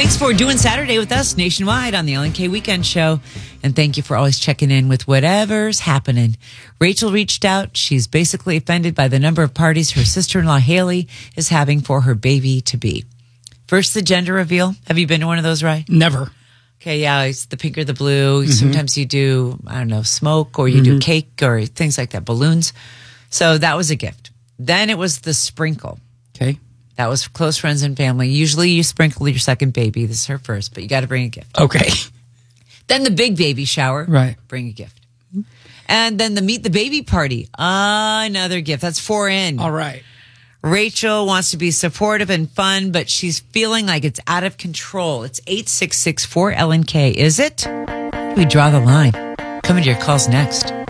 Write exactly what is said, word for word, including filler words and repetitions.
Thanks for doing Saturday with us nationwide on the Ellen K Weekend Show. And thank you for always checking in with whatever's happening. Rachel reached out. She's basically offended by the number of parties her sister-in-law Haley is having for her baby-to-be. First, the gender reveal. Have you been to one of those, Rye? Never. Okay, yeah, it's the pink or the blue. Mm-hmm. Sometimes you do, I don't know, smoke, or you Mm-hmm. do cake or things like that, balloons. So that was a gift. Then it was the sprinkle. Okay. That was close friends and family. Usually you sprinkle your second baby. This is her first, but you got to bring a gift. Okay. Then the big baby shower. Right. Bring a gift. And then the meet the baby party. Another gift. That's four in. All right. Rachel wants to be supportive and fun, but she's feeling like it's out of control. It's eight six six four L N K. Is it? We draw the line. Coming to your calls next.